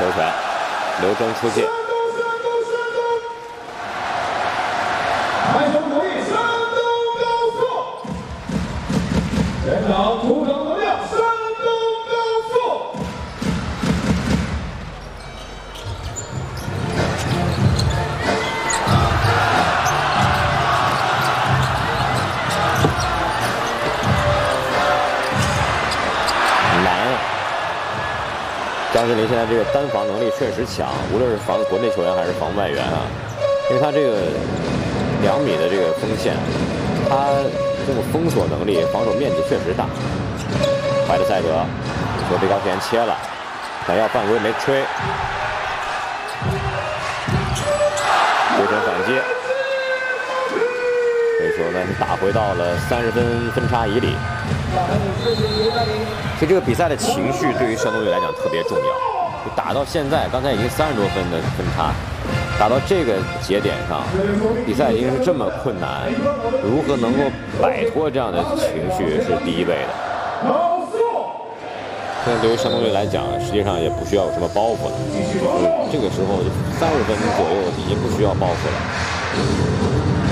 球权，刘铮出界。 开球主力，山东高速，前场出场能量，山东高速。 张镇麟现在这个单防能力确实强，无论是防国内球员还是防外援啊，因为他这个2米的这个锋线，他这种封锁能力、防守面积确实大。怀特塞德球被高前切了，想要犯规没吹，回身反击，这球呢是打回到了30分分差以里。 其实这个比赛的情绪对于山东队来讲特别重要。就打到现在，刚才已经30多分的分差，打到这个节点上，比赛已经是这么困难，如何能够摆脱这样的情绪是第一位的。现在对于山东队来讲，实际上也不需要有什么包袱了，就是这个时候30分左右已经不需要包袱了。